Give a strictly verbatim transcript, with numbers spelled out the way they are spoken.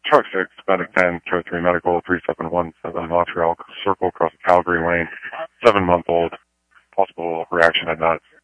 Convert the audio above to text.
Truck six, Medic ten, Code three Medical, three seven one seven, Montreal Circle, across Calgary Lane, seven month old, possible reaction at nuts.